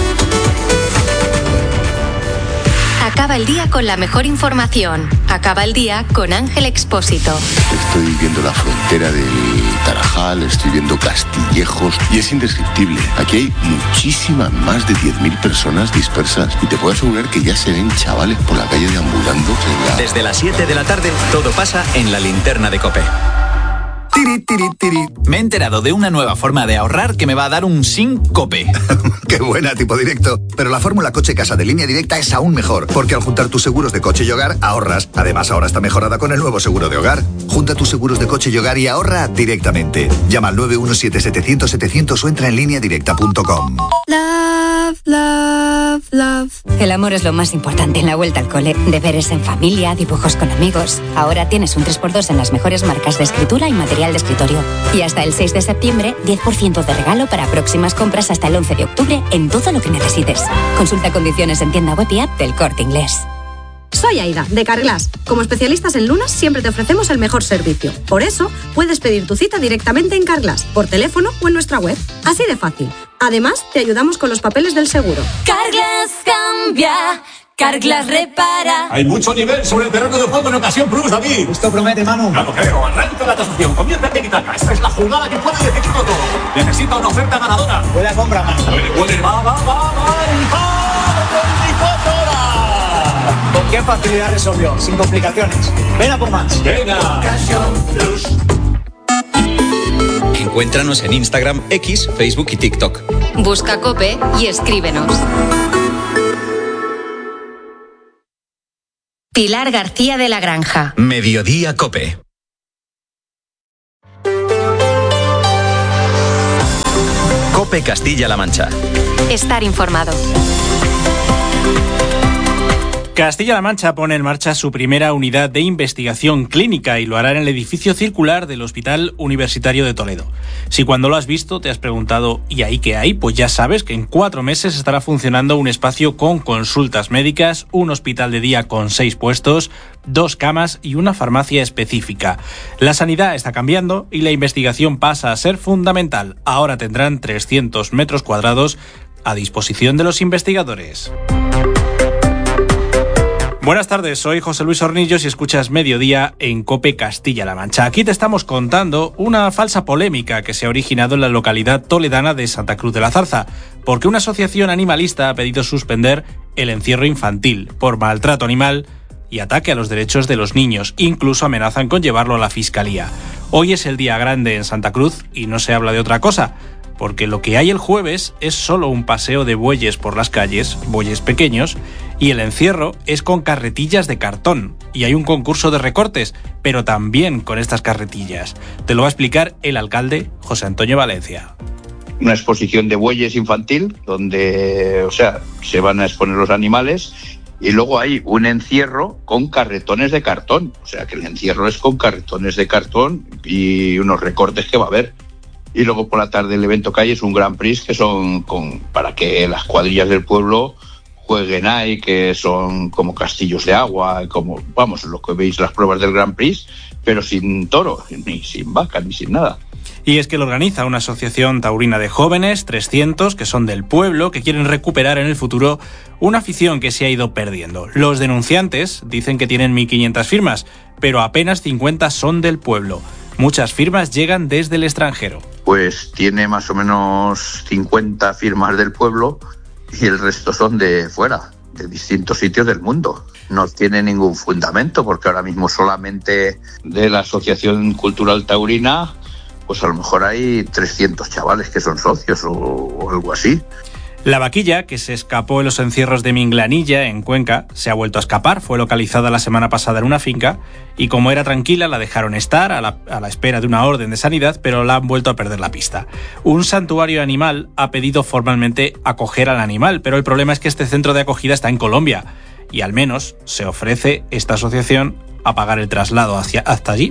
Acaba el día con la mejor información. Acaba el día con Ángel Expósito. Estoy viendo la frontera del Tarajal, estoy viendo Castillejos y es indescriptible. Aquí hay muchísimas, más de 10.000 personas dispersas y te puedo asegurar que ya se ven chavales por la calle deambulando. Desde las 7 de la tarde todo pasa en la linterna de COPE. Tiri, tiri, tiri. Me he enterado de una nueva forma de ahorrar que me va a dar un síncope. ¡Qué buena, tipo directo! Pero la fórmula coche-casa de Línea Directa es aún mejor, porque al juntar tus seguros de coche y hogar, ahorras. Además, ahora está mejorada con el nuevo seguro de hogar. Junta tus seguros de coche y hogar y ahorra directamente. Llama al 917-700-700 o entra en lineadirecta.com. Love, love, love. El amor es lo más importante en la vuelta al cole. Deberes en familia, dibujos con amigos. Ahora tienes un 3x2 en las mejores marcas de escritura y material de escritorio. Y hasta el 6 de septiembre, 10% de regalo para próximas compras hasta el 11 de octubre en todo lo que necesites. Consulta condiciones en tienda web y app del Corte Inglés. Soy Aida, de Carglass. Como especialistas en lunas, siempre te ofrecemos el mejor servicio. Por eso, puedes pedir tu cita directamente en Carglass, por teléfono o en nuestra web. Así de fácil. Además, te ayudamos con los papeles del seguro. Carglass cambia. Carglass repara. Hay mucho nivel sobre el terreno de juego en ocasión Plus, David. Esto promete, Manu. Claro, creo. Arranca la tasación. Comienza en Tiki-Taka. Esta es la jugada que puede decidirlo todo. Necesita una oferta ganadora. Puede compra más. Puede, va. 24 horas. ¿Con qué facilidad resolvió? Sin complicaciones. Ven a por más. Venga. Ocasión Plus. Encuéntranos en Instagram, X, Facebook y TikTok. Busca COPE y escríbenos. Pilar García de la Granja. Mediodía COPE. COPE Castilla-La Mancha. Estar informado. Castilla-La Mancha pone en marcha su primera unidad de investigación clínica y lo hará en el edificio circular del Hospital Universitario de Toledo. Si cuando lo has visto te has preguntado ¿y ahí qué hay? Pues ya sabes que en 4 meses estará funcionando un espacio con consultas médicas, un hospital de día con 6 puestos, 2 camas y una farmacia específica. La sanidad está cambiando y la investigación pasa a ser fundamental. Ahora tendrán 300 metros cuadrados a disposición de los investigadores. Buenas tardes, soy José Luis Hornillos y escuchas Mediodía en COPE Castilla-La Mancha. Aquí te estamos contando una falsa polémica que se ha originado en la localidad toledana de Santa Cruz de la Zarza, porque una asociación animalista ha pedido suspender el encierro infantil por maltrato animal y ataque a los derechos de los niños. Incluso amenazan con llevarlo a la fiscalía. Hoy es el día grande en Santa Cruz y no se habla de otra cosa, porque lo que hay el jueves es solo un paseo de bueyes por las calles, bueyes pequeños, y el encierro es con carretillas de cartón. Y hay un concurso de recortes, pero también con estas carretillas. Te lo va a explicar el alcalde José Antonio Valencia. Una exposición de bueyes infantil, donde, se van a exponer los animales, y luego hay un encierro con carretones de cartón. O sea, que el encierro es con carretones de cartón y unos recortes que va a haber. Y luego por la tarde el evento que hay es un Grand Prix que son para que las cuadrillas del pueblo jueguen ahí, que son como castillos de agua, como, lo que veis las pruebas del Grand Prix, pero sin toro, ni sin vaca, ni sin nada. Y es que lo organiza una asociación taurina de jóvenes, 300, que son del pueblo, que quieren recuperar en el futuro una afición que se ha ido perdiendo. Los denunciantes dicen que tienen 1.500 firmas, pero apenas 50 son del pueblo. Muchas firmas llegan desde el extranjero. Pues tiene más o menos 50 firmas del pueblo y el resto son de fuera, de distintos sitios del mundo. No tiene ningún fundamento porque ahora mismo solamente de la Asociación Cultural Taurina, pues a lo mejor hay 300 chavales que son socios o algo así. La vaquilla, que se escapó en los encierros de Minglanilla, en Cuenca, se ha vuelto a escapar. Fue localizada la semana pasada en una finca y como era tranquila la dejaron estar a la espera de una orden de sanidad, pero la han vuelto a perder la pista. Un santuario animal ha pedido formalmente acoger al animal, pero el problema es que este centro de acogida está en Colombia y al menos se ofrece esta asociación a pagar el traslado hasta allí.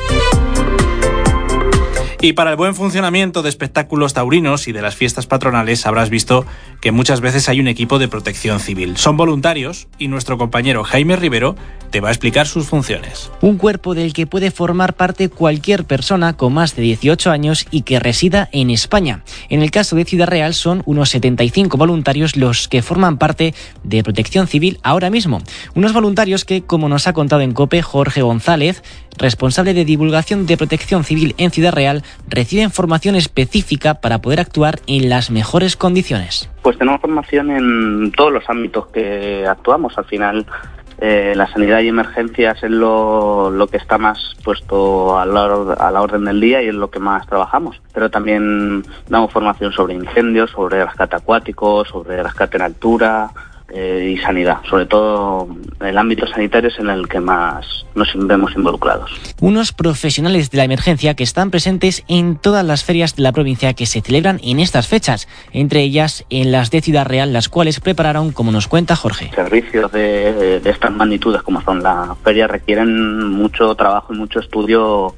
Y para el buen funcionamiento de espectáculos taurinos y de las fiestas patronales habrás visto que muchas veces hay un equipo de protección civil. Son voluntarios y nuestro compañero Jaime Rivero te va a explicar sus funciones. Un cuerpo del que puede formar parte cualquier persona con más de 18 años y que resida en España. En el caso de Ciudad Real son unos 75 voluntarios los que forman parte de Protección Civil ahora mismo. Unos voluntarios que, como nos ha contado en COPE Jorge González, responsable de divulgación de Protección Civil en Ciudad Real, reciben formación específica para poder actuar en las mejores condiciones. Pues tenemos formación en todos los ámbitos que actuamos. Al final La sanidad y emergencias es lo que está más puesto a la orden del día y es lo que más trabajamos. Pero también damos formación sobre incendios, sobre rescate acuático, sobre rescate en altura y sanidad. Sobre todo el ámbito sanitario es en el que más nos vemos involucrados. Unos profesionales de la emergencia que están presentes en todas las ferias de la provincia que se celebran en estas fechas, entre ellas en las de Ciudad Real, las cuales prepararon, como nos cuenta Jorge. Servicios de estas magnitudes como son la feria requieren mucho trabajo y mucho estudio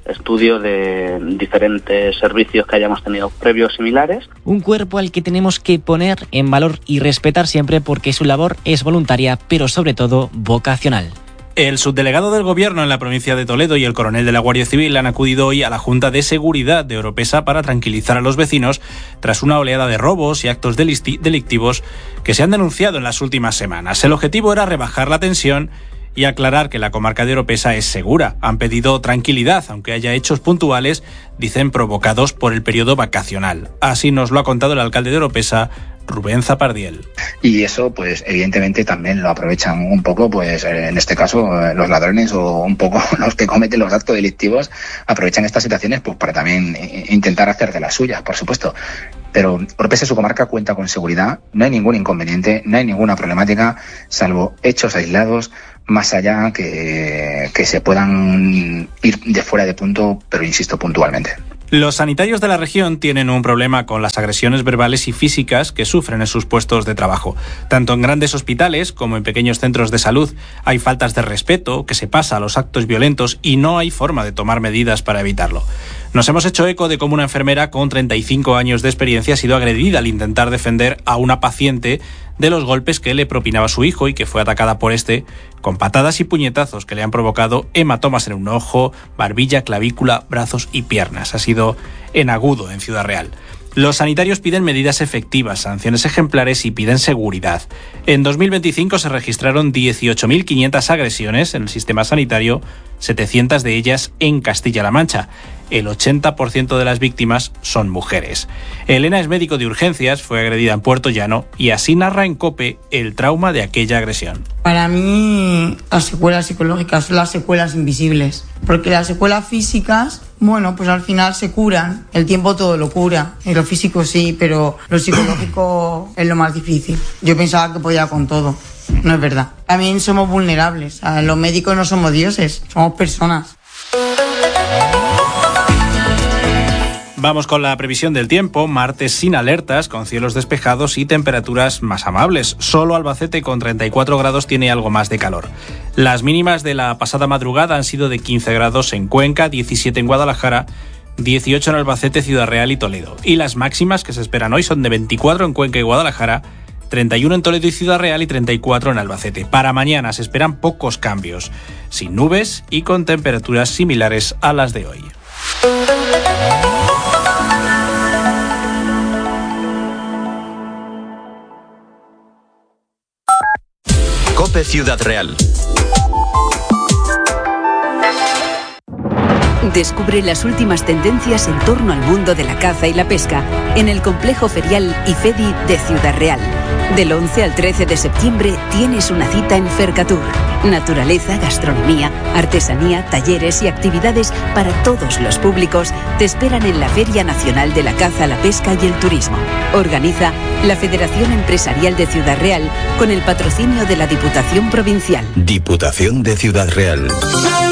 de diferentes servicios que hayamos tenido previos similares. Un cuerpo al que tenemos que poner en valor y respetar siempre porque su labor es voluntaria, pero sobre todo vocacional. El subdelegado del Gobierno en la provincia de Toledo y el coronel de la Guardia Civil han acudido hoy a la Junta de Seguridad de Oropesa para tranquilizar a los vecinos tras una oleada de robos y actos delictivos que se han denunciado en las últimas semanas. El objetivo era rebajar la tensión y aclarar que la comarca de Oropesa es segura. Han pedido tranquilidad, aunque haya hechos puntuales, dicen, provocados por el periodo vacacional. Así nos lo ha contado el alcalde de Oropesa, Rubén Zapardiel. Y eso, pues evidentemente también lo aprovechan un poco, pues en este caso los ladrones o un poco los que cometen los actos delictivos aprovechan estas situaciones pues para también intentar hacer de las suyas, por supuesto. Pero Oropesa, su comarca, cuenta con seguridad, no hay ningún inconveniente, no hay ninguna problemática, salvo hechos aislados, más allá que se puedan ir de fuera de punto, pero insisto, puntualmente. Los sanitarios de la región tienen un problema con las agresiones verbales y físicas que sufren en sus puestos de trabajo. Tanto en grandes hospitales como en pequeños centros de salud hay faltas de respeto, que se pasa a los actos violentos y no hay forma de tomar medidas para evitarlo. Nos hemos hecho eco de cómo una enfermera con 35 años de experiencia ha sido agredida al intentar defender a una paciente de los golpes que le propinaba su hijo y que fue atacada por este con patadas y puñetazos que le han provocado hematomas en un ojo, barbilla, clavícula, brazos y piernas. Ha sido en Agudo, en Ciudad Real. Los sanitarios piden medidas efectivas, sanciones ejemplares y piden seguridad. En 2025 se registraron 18.500 agresiones en el sistema sanitario, 700 de ellas en Castilla-La Mancha. El 80% de las víctimas son mujeres. Elena es médico de urgencias, fue agredida en Puerto Llano y así narra en COPE el trauma de aquella agresión. Para mí, las secuelas psicológicas son las secuelas invisibles, porque las secuelas físicas, bueno, pues al final se curan, el tiempo todo lo cura, y lo físico sí, pero lo psicológico es lo más difícil. Yo pensaba que podía con todo, no es verdad. También somos vulnerables, los médicos no somos dioses, somos personas. Vamos con la previsión del tiempo. Martes sin alertas, con cielos despejados y temperaturas más amables. Solo Albacete con 34 grados tiene algo más de calor. Las mínimas de la pasada madrugada han sido de 15 grados en Cuenca, 17 en Guadalajara, 18 en Albacete, Ciudad Real y Toledo. Y las máximas que se esperan hoy son de 24 en Cuenca y Guadalajara, 31 en Toledo y Ciudad Real y 34 en Albacete. Para mañana se esperan pocos cambios, sin nubes y con temperaturas similares a las de hoy. COPE Ciudad Real. Descubre las últimas tendencias en torno al mundo de la caza y la pesca en el complejo ferial IFEDI de Ciudad Real. Del 11 al 13 de septiembre tienes una cita en Fercatur. Naturaleza, gastronomía, artesanía, talleres y actividades para todos los públicos te esperan en la Feria Nacional de la Caza, la Pesca y el Turismo. Organiza la Federación Empresarial de Ciudad Real con el patrocinio de la Diputación Provincial. Diputación de Ciudad Real.